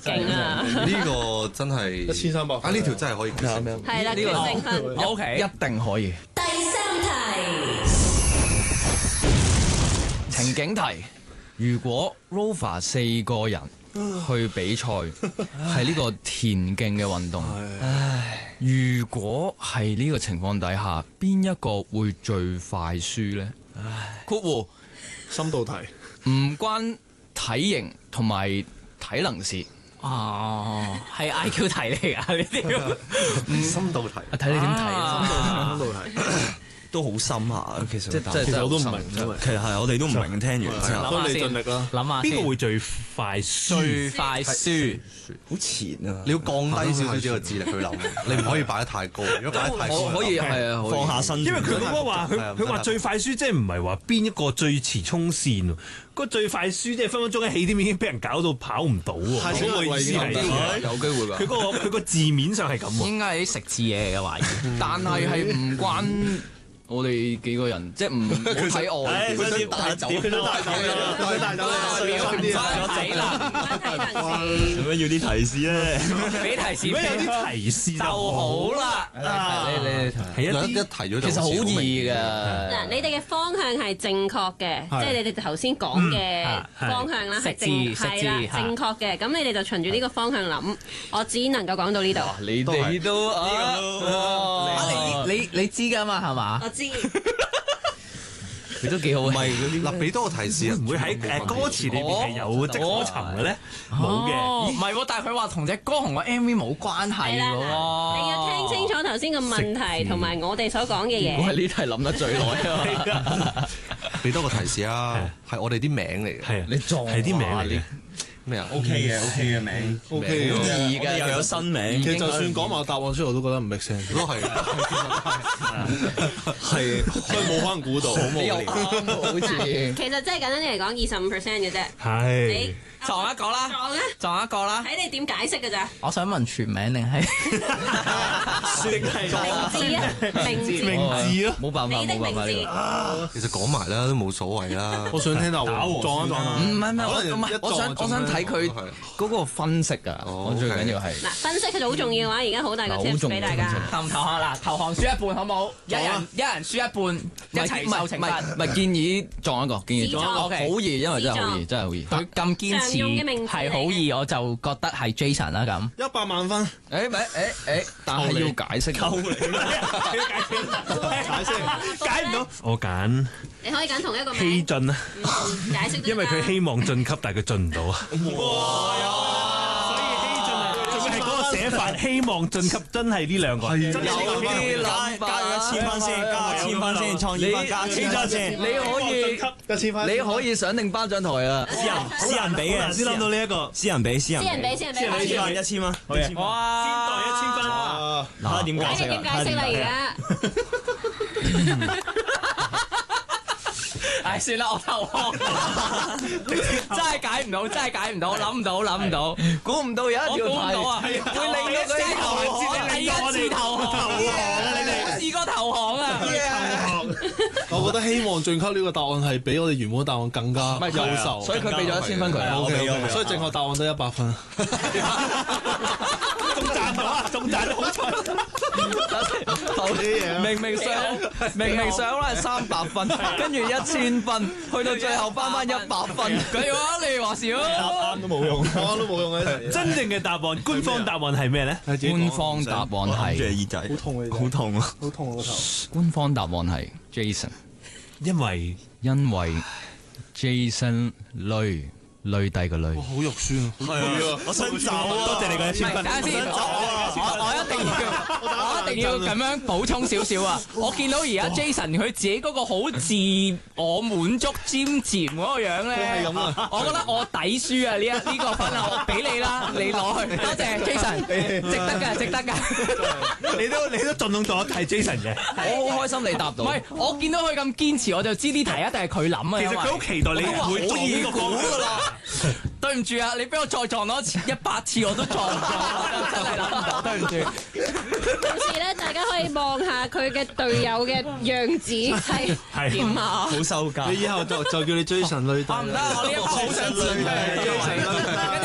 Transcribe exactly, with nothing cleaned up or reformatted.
勁啊！ 呢個真係一千三百啊！呢條真係可以決勝。 係啦，決勝分 OK， 一定可以。 第三題情景題：如果 Rover 四個人去比賽，係呢個田徑嘅運動。唉，如果係呢個情況底下，邊一個會最快輸呢？唉，括弧深度題， 唔關體型同埋體能事。 哦，係 I Q 題嚟㗎呢啲。 深度題， 睇你點睇啊？ 深度題都好深下，其實即係其實我都唔明，因為其實係我哋都唔明，聽完之後， 所以你盡力啦。 諗下邊個會最快輸？ 最快輸？ 好前啊！ 你要降低少少呢個智力去諗，你唔可以擺得太高。如果擺得太高， 我可以係啊， 放下身。 因為佢嗰個話佢佢話最快輸，即係唔係話邊一個最遲衝線喎？嗰最快輸即係分分鐘喺起點已經俾人搞到跑唔到喎。嗰個意思係有機會㗎。 佢嗰個佢個字面上係咁喎。 應該係啲食字嘢嚟嘅懷疑， 但係係唔關我哋幾個人，即係唔好睇我。 佢想帶走， 佢想帶走你啦，佢想帶走你啦， 唔關仔啦， 睇題做咩要啲提示咧？ 俾提示， 如果有啲提示就好啦。 你你係一啲一提咗就其實好易㗎。 嗱，你哋嘅方向係正確嘅，即係你哋頭先講嘅方向啦，係正係啦，正確嘅。咁你哋就循住呢個方向諗，我只能夠講到呢度。 你哋都啊， 你你你知㗎嘛係嘛？ 我知。 佢都幾好，唔係嗱，俾多個提示啊！ 唔會喺誒歌詞裏邊係有跡可尋嘅咧？冇嘅， 唔係喎，但係佢話同隻歌同個 M V 冇關係係啦， 喎。 你要聽清楚頭先個問題同埋我哋所講嘅嘢。 我係呢題諗得最耐啊！ 俾多個提示啊，係我哋啲名嚟嘅。 係啊， 你撞係啲名嚟嘅。 咩啊 OK 嘅 OK 嘅名 OK 嘅， 好易㗎， 又有新名。 其實就算講埋答案出嚟，我都覺得唔 make sense。 都係，係， 所以冇可能估到。 你又啱喎好似。 其實真係簡單啲嚟講，二十五 percent 嘅啫。 係你撞一個啦， 撞咧， 撞一個啦。 睇你點解釋㗎咋？ 我想問全名定係定係名字啊，名字， 名字咯， 冇辦法， 你的名冇辦法呢字。 其實講埋啦，都冇所謂啦。 我想聽下撞一撞個。 啊！ 唔係唔係， 可能我唔係一， 我想我想睇佢嗰個分析啊！我最緊要係嗱，分析其實好重要啊！而家好大個 tips 俾大家。 投唔投降嗱？投降輸一半好冇？一人一人輸一半，一齊受懲罰。 唔係建議撞一個，建議撞一個， 自撞好易，因為真係好易，真係好易。 佢咁堅持常用嘅名詞係好易，我就覺得係 Jason 啦咁。 一百萬分， 誒咪誒誒，但係要解釋。 溝你，解釋解唔到。我揀你可以揀同一個希名， 進啊， 解釋都得。 因為佢希望晉級，但係佢進唔到啊。所以希進啊，仲要係嗰個寫法，希望晉級真係呢兩個。 有真係呢個啲諗法， 加咗一千分先，加一千分先，創意分加一千分先。 你可以一千分， 你可以上定頒獎台啊！ 私人私人俾嘅， 先諗到呢一個， 私人俾私人私人俾，私人俾， 一千分一千蚊，一千蚊。 哇！先代一千分。 啊！ 睇下點解釋啊？ 睇你點解釋啦而家。 唉，算啦，我投降。真係解唔到，真係解唔到，諗唔到，諗唔到， 估唔到有一條我估唔到啊！ 題會令到佢哋投降，第一次投降，冇試過投降啊！ 我覺得希望晉級呢個答案係比我哋原本答案更加優秀， 所以佢俾咗一千分佢啊。 O K O K，所以正確答案得一百分。 仲賺到啊！仲賺到好彩。 明明上明明上咧係三百分，跟住一千分，去到最後翻翻一百分。 佢話你話事咯， 啱都冇用，啱都冇用嘅。 真正嘅答案，官方答案係咩咧？ 官方答案住係耳仔， 好痛啊！ 好痛啊！ 好痛啊個頭。 官方答案係 Jason， 因為因為 Jason 累累低個累。 好肉酸啊！係啊， 我想走啊！ 多謝你嘅一千分。 等下先，我我一定要，我一定要咁樣補充少少啊！我見到而家 Jason 佢自己嗰個好自我滿足尖尖嗰個樣咧， 都係咁啊！ 我覺得我抵輸啊！呢一呢個分啊，我俾你啦，你攞去，多謝 Jason，值得㗎，值得㗎。 你都你都盡量咗係 Jason 嘅， 我好開心你答到。 唔係，我見到佢咁堅持，我就知呢題一定係佢諗啊。 其實佢好期待你會撞呢個方㗎啦。 對唔住啊，你俾我再撞多一次一百次我都撞唔到，真係諗唔到，對唔住。 同時咧，大家可以望下佢嘅隊友嘅樣子係點啊？ 好收價。 你以後就就叫你 Jason 累低。 唔得，我呢一個好想自